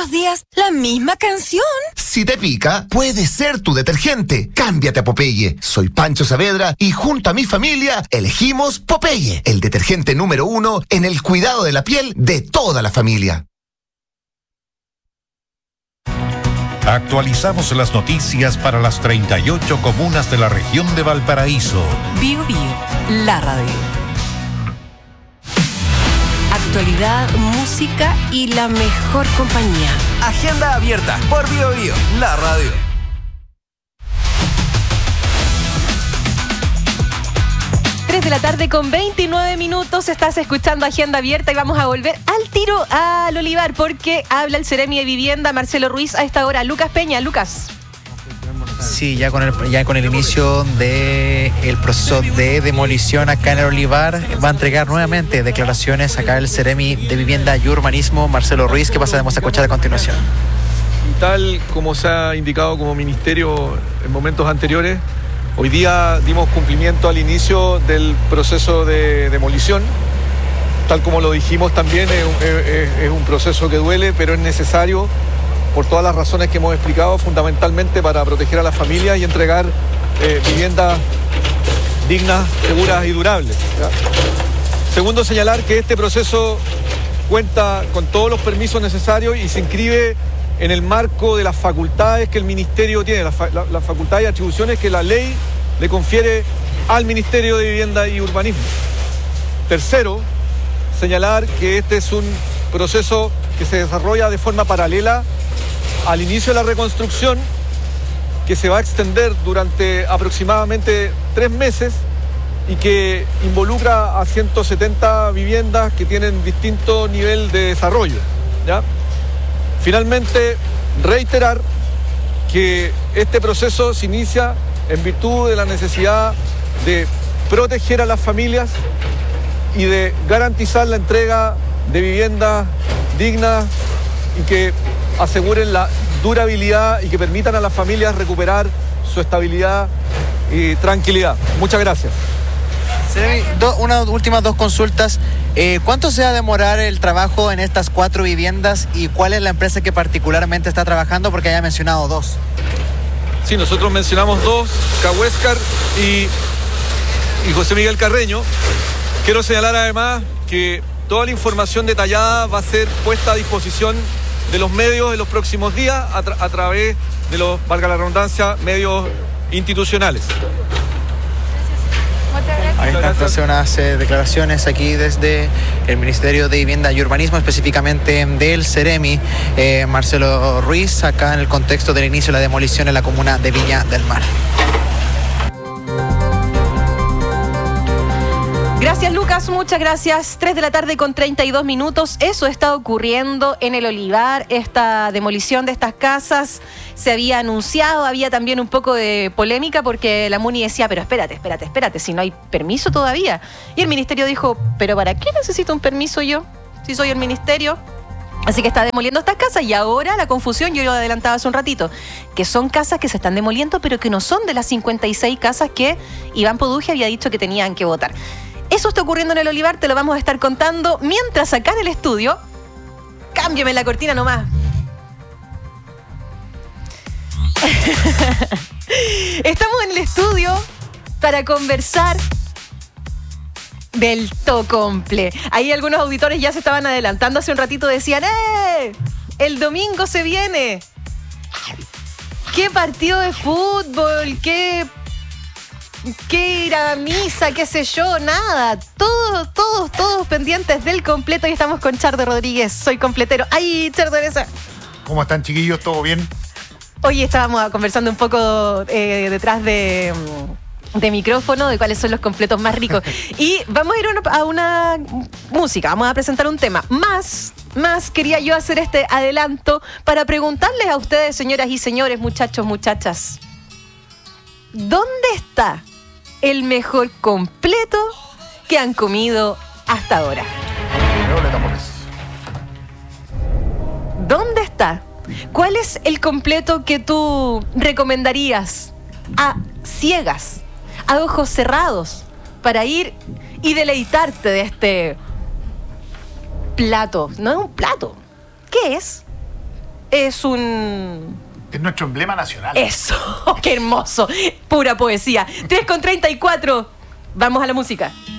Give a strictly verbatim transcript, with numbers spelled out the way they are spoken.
los días la misma canción. Si te pica, puede ser tu detergente. Cámbiate a Popeye. Soy Pancho Saavedra y junto a mi familia elegimos Popeye, el detergente número uno en el cuidado de la piel de toda la familia. Actualizamos las noticias para las treinta y ocho comunas de la región de Valparaíso. Bio Bio, la radio. Actualidad, música y la mejor compañía. Agenda abierta por Bio Bio, la radio. tres de la tarde con veintinueve minutos, estás escuchando Agenda Abierta y vamos a volver al tiro al Olivar porque habla el Seremi de Vivienda, Marcelo Ruiz, a esta hora. Lucas Peña, Lucas. Sí, ya con el ya con el inicio del proceso de demolición acá en el Olivar, va a entregar nuevamente declaraciones acá el Seremi de Vivienda y Urbanismo, Marcelo Ruiz, que pasaremos a escuchar a continuación. Tal como se ha indicado como ministerio en momentos anteriores, hoy día dimos cumplimiento al inicio del proceso de demolición. Tal como lo dijimos también, es un, es, es un proceso que duele, pero es necesario por todas las razones que hemos explicado, fundamentalmente para proteger a las familias y entregar eh, viviendas dignas, seguras y durables, ¿ya? Segundo, señalar que este proceso cuenta con todos los permisos necesarios y se inscribe en el marco de las facultades que el Ministerio tiene, las fa la, la facultades y atribuciones que la ley le confiere al Ministerio de Vivienda y Urbanismo. Tercero, señalar que este es un proceso que se desarrolla de forma paralela al inicio de la reconstrucción, que se va a extender durante aproximadamente tres meses y que involucra a ciento setenta viviendas que tienen distinto nivel de desarrollo, ¿ya? Finalmente, reiterar que este proceso se inicia en virtud de la necesidad de proteger a las familias y de garantizar la entrega de viviendas dignas y que aseguren la durabilidad y que permitan a las familias recuperar su estabilidad y tranquilidad. Muchas gracias. Do, unas últimas dos consultas. Eh, ¿Cuánto se va a demorar el trabajo en estas cuatro viviendas y cuál es la empresa que particularmente está trabajando? Porque haya mencionado dos. Sí, nosotros mencionamos dos, Cahuéscar y, y José Miguel Carreño. Quiero señalar además que toda la información detallada va a ser puesta a disposición de los medios en los próximos días a, tra a través de los, valga la redundancia, medios institucionales. Ahí están entonces unas eh, declaraciones aquí desde el Ministerio de Vivienda y Urbanismo, específicamente del Seremi, eh, Marcelo Ruiz, acá en el contexto del inicio de la demolición en la comuna de Viña del Mar. Gracias, Lucas, muchas gracias. tres de la tarde con treinta y dos minutos. Eso está ocurriendo en el Olivar, esta demolición de estas casas. Se había anunciado, había también un poco de polémica porque la MUNI decía, pero espérate, espérate, espérate, si no hay permiso todavía. Y el ministerio dijo, pero ¿para qué necesito un permiso yo? Si soy el ministerio. Así que está demoliendo estas casas y ahora la confusión, yo lo adelantaba hace un ratito, que son casas que se están demoliendo, pero que no son de las cincuenta y seis casas que Iván Poduje había dicho que tenían que votar. Eso está ocurriendo en el Olivar, te lo vamos a estar contando. Mientras acá en el estudio, cámbiame la cortina nomás. Estamos en el estudio para conversar del Tocomple. Ahí algunos auditores ya se estaban adelantando hace un ratito, decían ¡eh! El domingo se viene. ¿Qué partido de fútbol? ¿Qué... ¿Qué ir a misa? ¿Qué sé yo? Nada. Todos, todos, todos pendientes del completo y estamos con Chardo Rodríguez. Soy completero. ¡Ay, Chardo esa! ¿Cómo están, chiquillos? ¿Todo bien? Hoy estábamos conversando un poco eh, detrás de, de micrófono de cuáles son los completos más ricos. Y vamos a ir a una, a una música. Vamos a presentar un tema. Más, más quería yo hacer este adelanto para preguntarles a ustedes, señoras y señores, muchachos, muchachas, ¿dónde está el mejor completo que han comido hasta ahora? ¿Dónde está? ¿Cuál es el completo que tú recomendarías a ciegas, a ojos cerrados, para ir y deleitarte de este plato? No es un plato. ¿Qué es? es un... Es nuestro emblema nacional. Eso, qué hermoso, pura poesía. tres con treinta y cuatro, vamos a la música.